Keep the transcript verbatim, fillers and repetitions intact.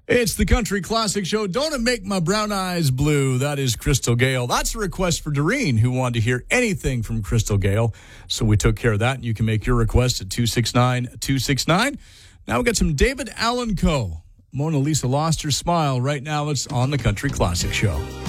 It's the Country Classic Show. Don't it make my brown eyes blue? That is Crystal Gale. That's a request for Doreen, who wanted to hear anything from Crystal Gale. So we took care of that, and you can make your request at two six nine, two six nine. Now we got some David Allan Coe. Mona Lisa lost her smile. Right now it's on the Country Classic Show.